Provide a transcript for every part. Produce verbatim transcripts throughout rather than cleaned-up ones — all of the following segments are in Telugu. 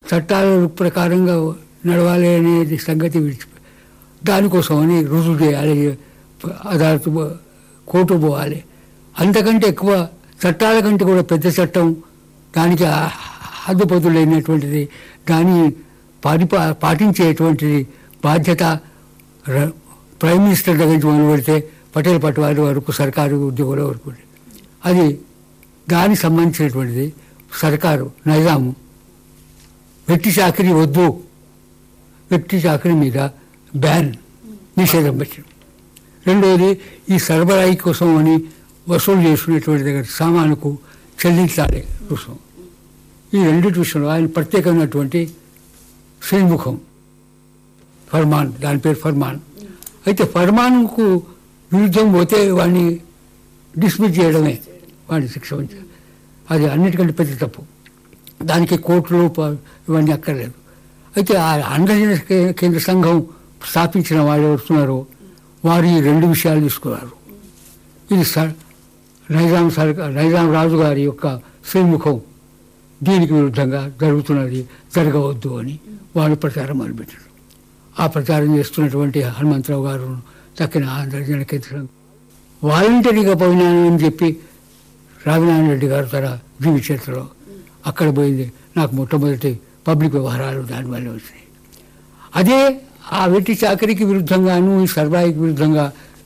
చట్టాల ప్రకారంగా నడవాలి అనేది సంగతి విడిచి దానికోసం అని రుజువు చేయాలి, అదాలతు కోర్టు పోవాలి. అంతకంటే ఎక్కువ చట్టాల కంటే కూడా పెద్ద చట్టం, దానికి హద్దుపదులైనటువంటిది, దాన్ని పాటిపా పాటించేటువంటిది బాధ్యత ప్రైమ్ మినిస్టర్ దగ్గర నుంచి మొదలు పెడితే పటేల్ పట్వారి వరకు సర్కారు ఉద్యోగుల వరకు అది దానికి సంబంధించినటువంటిది. సర్కారు నైజాము వెట్టి చాకరీ వద్దు, వెట్టి చాకరీ మీద బ్యాన్ నిషేధం పెట్టడం. రెండవది ఈ సరబరాయి కోసం అని వసూలు చేసుకునేటువంటి దగ్గర సామానుకు చెల్లించాలి రుసుము. ఈ రెండింటి విషయంలో ఆయన ప్రత్యేకమైనటువంటి శ్రీముఖం ఫర్మాన్, దాని పేరు ఫర్మాన్. అయితే ఫర్మాన్కు విరుద్ధం పోతే వాడిని డిస్మిస్ చేయడమే, వాడిని శిక్ష ఉంచాలి. అది అన్నిటికంటే పెద్ద తప్పు. దానికి కోర్టులు ఇవన్నీ అక్కర్లేదు. అయితే ఆ ఆంధ్రజన కేంద్ర సంఘం స్థాపించిన వాళ్ళు వస్తున్నారో వారు ఈ రెండు విషయాలు తీసుకున్నారు. ఇది సర్ నైజాం సర్కార్ నైజాం రాజు గారి యొక్క శ్రీముఖం, దీనికి విరుద్ధంగా జరుగుతున్నది, జరగవద్దు అని వాళ్ళు ప్రచారం మొదలుపెట్టారు. ఆ ప్రచారం చేస్తున్నటువంటి హనుమంతరావు గారు తక్కిన ఆంధ్రజన కేంద్ర సంఘం వాలంటరీగా పోయినానని చెప్పి రాఘనారాయణ రెడ్డి గారు తన జీవి చరిత్రలో అక్కడ పోయింది. నాకు మొట్టమొదటి పబ్లిక్ వ్యవహారాలు దానివల్ల వచ్చినాయి. అదే ఆ వెట్టి చాకరీకి విరుద్ధంగాను ఈ సర్బాయికి విరుద్ధంగా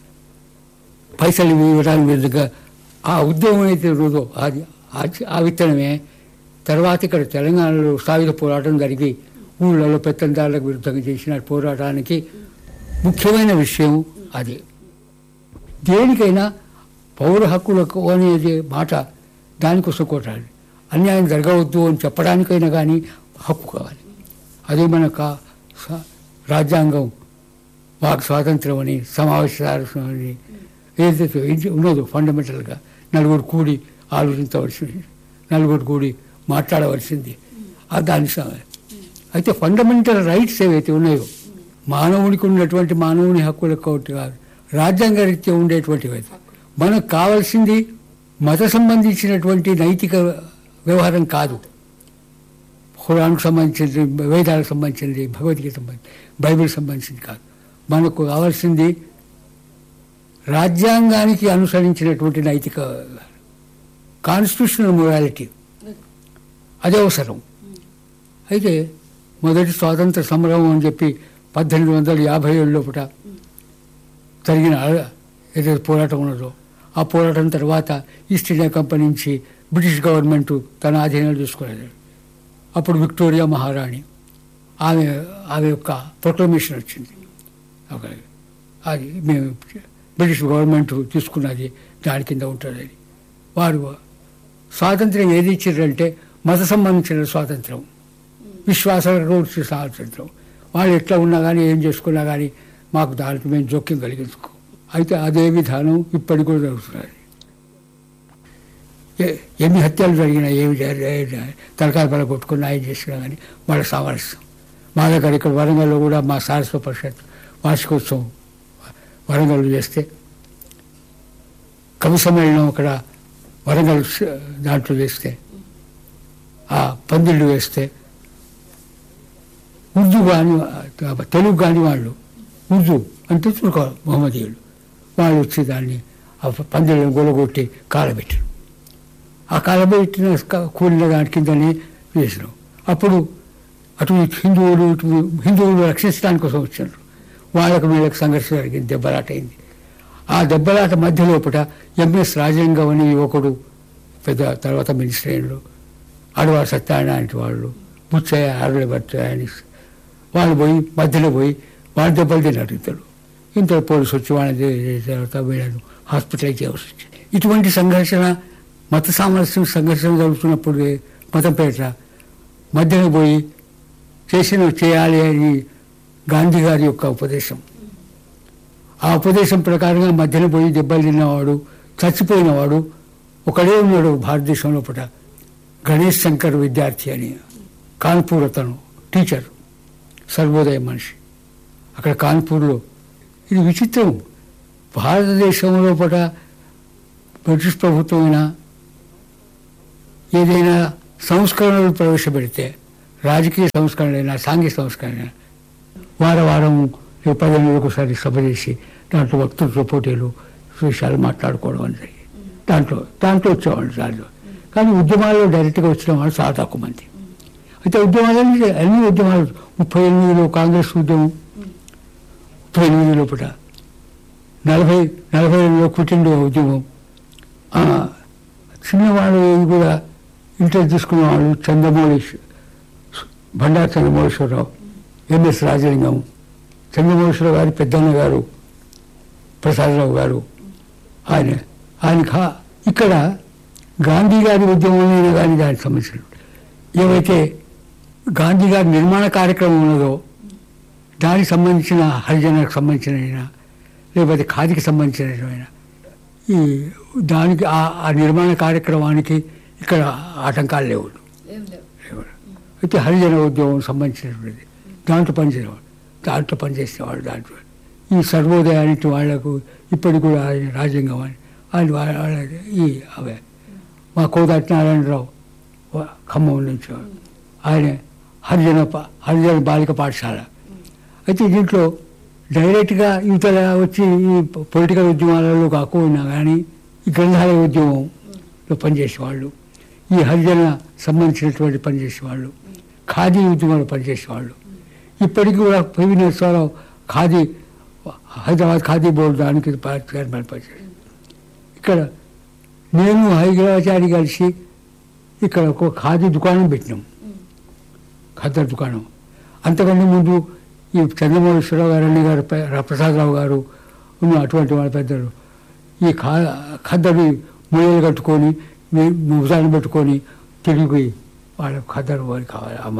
పైసలు ఇవ్వడానికి విరుద్ధంగా ఆ ఉద్యమం అయితే రోజు అది ఆ విత్తనమే తర్వాత ఇక్కడ తెలంగాణలో సాయుధ పోరాటం జరిగి ఊళ్ళలో పెత్తందారులకు విరుద్ధంగా చేసిన పోరాటానికి ముఖ్యమైన విషయం అది. దేనికైనా పౌర హక్కులకు అనేది మాట దానికోసం కొట్టాలి. అన్యాయం జరగవద్దు అని చెప్పడానికైనా కానీ హక్కు కావాలి. అదే మన కా రాజ్యాంగం వాక్ స్వాతంత్రం అని సమావేశాలు అని ఏదైతే ఉన్నదో ఫండమెంటల్గా నలుగురు కూడి ఆలోచించవలసింది, నలుగురు కూడి మాట్లాడవలసింది ఆ దాని. అయితే ఫండమెంటల్ రైట్స్ ఏవైతే ఉన్నాయో మానవునికి ఉన్నటువంటి మానవుని హక్కులకు ఒకటి కాదు, రాజ్యాంగ రీత్యా ఉండేటువంటివి అయితే మనకు కావాల్సింది మత సంబంధించినటువంటి నైతిక వ్యవహారం కాదు. ఖురాన్కు సంబంధించింది, వేదాలకు సంబంధించింది, భగవద్గీత సంబంధించి బైబిల్కి సంబంధించింది కాదు. మనకు కావాల్సింది రాజ్యాంగానికి అనుసరించినటువంటి నైతిక కాన్స్టిట్యూషనల్ మొరాలిటీ, అదే అవసరం. అయితే మొదటి స్వాతంత్ర సమరం అని చెప్పి పద్దెనిమిది వందల యాభై ఏడు లోపల జరిగిన ఏదైతే పోరాటం ఉన్నదో ఆ పోరాటం తర్వాత ఈస్ట్ ఇండియా కంపెనీ నుంచి బ్రిటిష్ గవర్నమెంట్ తన ఆధీనంలో చూసుకునేది. అప్పుడు విక్టోరియా మహారాణి ఆమె ఆమె యొక్క ప్రొక్లమేషన్ వచ్చింది. అది మేము బ్రిటిష్ గవర్నమెంట్ తీసుకున్నది దాని కింద ఉంటుంది. వారు స్వాతంత్రం ఏది ఇచ్చారంటే మత సంబంధించిన స్వాతంత్రం, విశ్వాసాలకు స్వాతంత్రం. వాళ్ళు ఎట్లా ఉన్నా కానీ ఏం చేసుకున్నా కానీ మాకు దానికి మేము జోక్యం కలిగించుకో. అయితే అదే విధానం ఇప్పటికి కూడా జరుగుతున్నది. ఎన్ని హత్యలు జరిగినా ఏమి తలకాయ పల కొట్టుకున్నా ఏం చేసినా కానీ వాళ్ళ సామరస్యం. మా దగ్గర ఇక్కడ వరంగల్లో కూడా మా సారస్వ పరిషత్ వార్షికోత్సవం వరంగల్ చేస్తే కవి సమ్మేళనం అక్కడ వరంగల్ దాంట్లో చేస్తే ఆ పందిళ్ళు వేస్తే ఉర్దూ కానీ తెలుగు కానీ వాళ్ళు ఉర్దూ అంటే తుర్కా మహమ్మదీయులు వాళ్ళు వచ్చి దాన్ని ఆ పందిళ్ళను గొలగొట్టి కాలబెట్టారు. ఆ కాలబెట్టిన కూలిన దాని కిందనే వేసినాం. అప్పుడు అటు హిందువులు ఇటు హిందువులు రక్షించడానికి కోసం వచ్చారు. వాళ్ళకు వీళ్ళకి సంఘర్షణ జరిగింది, దెబ్బలాట అయింది. ఆ దెబ్బలాట మధ్య లోపల ఎంఎస్ రాజలింగం అనే యువకుడు పెద్ద తర్వాత మినిస్టర్ అయ్యాడు, అడవారు సత్యనారాయణ లాంటి వాళ్ళు, బుచ్చయ్య ఆరుల భర్త అని వాళ్ళు పోయి మధ్యలో పోయి వాళ్ళ దెబ్బలు తిన్నారు. ఇద్దరు ఇంత పోలీసు వచ్చి వాళ్ళ తర్వాత వీళ్ళను హాస్పిటలైజ్ చేయవలసి వచ్చింది. ఇటువంటి సంఘర్షణ మత సామరస్యం సంఘర్షణ జరుగుతున్నప్పుడు మతం పేట మధ్యలో పోయి చేసిన చేయాలి అని గాంధీ గారి యొక్క ఉపదేశం. ఆ ఉపదేశం ప్రకారంగా మధ్యన పోయి దెబ్బలు తిన్నవాడు చచ్చిపోయినవాడు ఒకడే ఉన్నాడు భారతదేశంలో పూట, గణేష్ శంకర్ విద్యార్థి అని కాన్పూర్, అతను టీచర్, సర్వోదయ మనిషి అక్కడ కాన్పూర్లో. ఇది విచిత్రం, భారతదేశంలో పూట బ్రిటిష్ ప్రభుత్వమైనా ఏదైనా సంస్కరణలు ప్రవేశపెడితే రాజకీయ సంస్కరణ అయినా సాంఘిక సంస్కరణ అయినా వార వారం పదిహేను రోజులకు ఒకసారి సభ చేసి దాంట్లో వక్తృత్వ పోటీలు విషయాలు మాట్లాడుకోవడం అని జరిగి దాంట్లో దాంట్లో వచ్చేవాళ్ళు దాంట్లో. కానీ ఉద్యమాల్లో డైరెక్ట్గా వచ్చిన వాళ్ళు చాలా తక్కువ మంది. అయితే ఉద్యమాలన్నీ అన్ని ఉద్యమాలు ముప్పై ఎనిమిదిలో కాంగ్రెస్ ఉద్యమం, ముప్పై ఎనిమిది లోపల నలభై నలభై ఎనిమిదిలో క్విట్ ఇండియా ఉద్యమం, చిన్నవాళ్ళు కూడా ఇంట్రెస్ట్ తీసుకున్న వాళ్ళు చంద్రమౌళి, బండారు చంద్రమౌళేశ్వరరావు, ఎంఎస్ రాజలింగం, చంద్రమౌళేశ్వరరావు గారి పెద్దన్న గారు ప్రసాదరావు గారు, ఆయన ఆయన ఇక్కడ గాంధీ గారి ఉద్యమమైనా కానీ దానికి సంబంధించిన ఏవైతే గాంధీ గారి నిర్మాణ కార్యక్రమం ఉన్నదో దానికి సంబంధించిన హరిజనకు సంబంధించిన లేకపోతే ఖాదీకి సంబంధించిన ఈ దానికి ఆ నిర్మాణ కార్యక్రమానికి ఇక్కడ ఆటంకాలు లేవు. అయితే హరిజన ఉద్యోగం సంబంధించినటువంటిది దాంట్లో పనిచేసేవాడు దాంట్లో పనిచేసేవాడు దాంట్లో ఈ సర్వోదయానికి వాళ్లకు ఇప్పటికి కూడా ఆయన రాజ్యాంగం అని ఆయన వాళ్ళ ఈ అవే మా కోదాటి నారాయణరావు ఖమ్మం నుంచి ఆయన హరిజన హరిజన బాలిక పాఠశాల. అయితే దీంట్లో డైరెక్ట్గా యువతల వచ్చి ఈ పొలిటికల్ ఉద్యమాలలో కాకుండా కానీ ఈ గ్రంథాలయ ఉద్యమంలో పనిచేసేవాళ్ళు, ఈ హరిజన సంబంధించినటువంటి పనిచేసేవాళ్ళు, ఖాదీ ఉద్యమంలో పనిచేసేవాళ్ళు. ఇప్పటికీ కూడా పివి నరసింహారావు ఖాదీ హైదరాబాద్ ఖాదీ బోర్డు దానికి చైర్మన్ పనిచేశాడు. ఇక్కడ నేను హైదరాబాచారి కలిసి ఇక్కడ ఒక ఖాదీ దుకాణం పెట్టినాం, ఖద్దరు దుకాణం. అంతకంటే ముందు ఈ చంద్రమౌళేశ్వరరావు గారు, అన్ని గారు, ప్రసాదరావు గారు ఉన్న అటువంటి వాళ్ళ పెద్దలు ఈ ఖా ఖద్దరు మూలలు కట్టుకొని ముసాన్ని పెట్టుకొని తిరిగి వాళ్ళ ఖద్దరు వారికి కావాలి అమ్మ.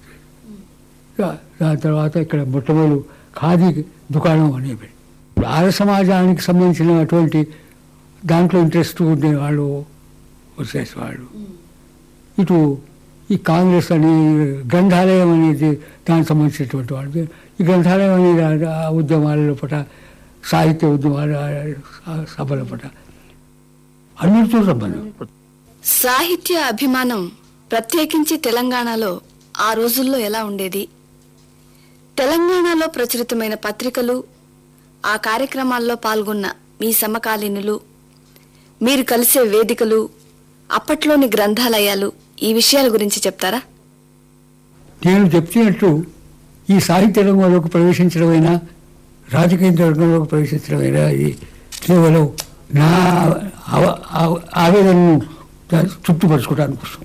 దాని తర్వాత ఇక్కడ మొట్టమొదటి ఖాదీ దుకాణం అనేవి ఆర్య సమాజానికి సంబంధించినటువంటి దాంట్లో ఇంట్రెస్ట్ ఉండే వాళ్ళు వచ్చేసేవాళ్ళు. ఇటు ఈ కాంగ్రెస్ అని గ్రంథాలయం అనేది దానికి సంబంధించినటువంటి వాళ్ళు, ఈ గ్రంథాలయం అనేది ఆ ఉద్యమాల పట సాహిత్య ఉద్యమాల సభల పట అన్నిటితో సంబంధం. సాహిత్య అభిమానం ప్రత్యేకించి తెలంగాణలో ఆ రోజుల్లో ఎలా ఉండేది? తెలంగాణలో ప్రచురితమైన పత్రికలు, ఆ కార్యక్రమాల్లో పాల్గొన్న మీ సమకాలీనులు, మీరు కలిసే వేదికలు, అప్పట్లోని గ్రంథాలయాలు, ఈ విషయాల గురించి చెప్తారా? నేను చెప్తున్నట్టు ఈ సాహిత్య రంగంలోకి ప్రవేశించడమైనా రాజకీయ రంగంలోకి ప్రవేశించడమైనా ఇది కేవలం నా ఆవేదనను తృప్తిపరచుకోవడానికి కోసం.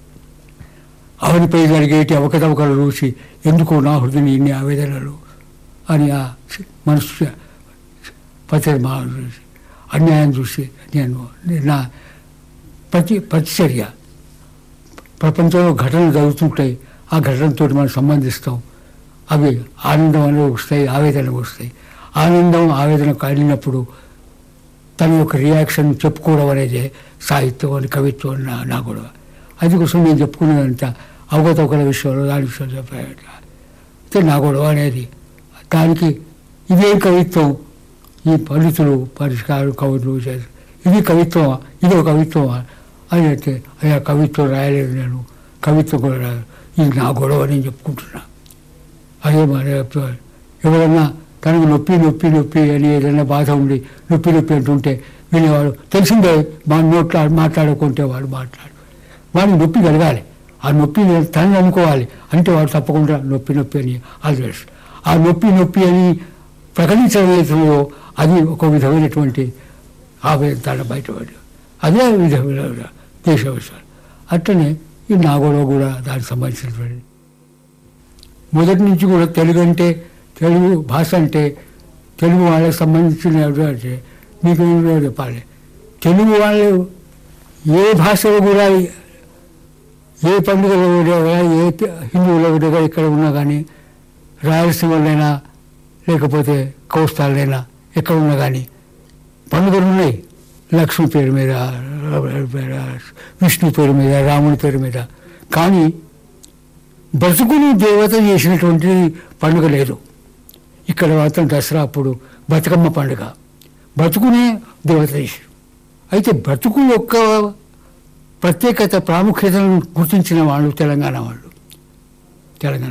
అవనిపై జరిగేటి అవకతవకలు చూసి ఎందుకో నా హృదయం ఇన్ని ఆవేదనలు అని ఆ మనసు పత్రిక చూసి అన్యాయం చూసి నేను నా ప్రతి ప్రతిచర్య ప్రపంచంలో ఘటనలు జరుగుతుంటాయి, ఆ ఘటనతో మనం సంబంధిస్తాం. అవి ఆనందం అనేది వస్తాయి, ఆవేదన వస్తాయి. ఆనందం ఆవేదన కలిగినప్పుడు తన యొక్క రియాక్షన్ చెప్పుకోవడం అనేది సాహిత్యం అని కవిత్వం నా నా గొడవ. అందుకోసం నేను చెప్పుకునేదంతా అవగతవకల విషయంలో దాని విషయంలో అయితే నా గొడవ అనేది. దానికి ఇదేం కవిత్వం, ఈ పండితులు పరిష్కారం కవులు చేసి ఇది కవిత్వమా, ఇదో కవిత్వమా అని అయితే అయ్యా కవిత్వం రాయలేదు, నేను కవిత్వం కూడా రాయలేదు, ఇది నా గొడవ నేను చెప్పుకుంటున్నా. అదే మరి ఎవరన్నా తనకు నొప్పి నొప్పి నొప్పి అని ఏదైనా బాధ ఉండి నొప్పి నొప్పి అంటుంటే వినేవాడు తెలిసిందే మా నోట్లా మాట్లాడుకుంటే వాడు మాట్లాడు వాడికి నొప్పి కలగాలి, ఆ నొప్పి తనని అనుకోవాలి అంటే వాడు తప్పకుండా నొప్పి నొప్పి అని అది తెలుసు. ఆ నొప్పి నొప్పి అని ప్రకటించడంలో అది ఒక విధమైనటువంటి ఆవేదన తన బయటపడి అదే విధమైన దేశ విషయాలు. అట్లనే ఈ నా గొడవ కూడా దానికి సంబంధించినటువంటి మొదటి నుంచి కూడా తెలుగు అంటే తెలుగు భాష అంటే తెలుగు వాళ్ళకి సంబంధించిన అంటే మీకు చెప్పాలి. తెలుగు వాళ్ళు ఏ భాషలో కూడా ఏ పండుగలో కూడా ఏ హిందువులో కూడా ఇక్కడ ఉన్నా కానీ రాయలసీమలైనా లేకపోతే కోస్తాలైనా ఎక్కడ ఉన్నా కానీ పండుగలు ఉన్నాయి. లక్ష్మి పేరు మీద, విష్ణు పేరు మీద, రాముని పేరు మీద. కానీ బ్రతుకుని దేవత చేసినటువంటి పండుగ లేదు. ఇక్కడ మాత్రం దసరా అప్పుడు బతుకమ్మ పండుగ బ్రతుకునే దేవత చేసి. అయితే బ్రతుకు యొక్క ప్రత్యేకత ప్రాముఖ్యతను గుర్తించిన వాళ్ళు తెలంగాణ వాళ్ళు. తెలంగాణ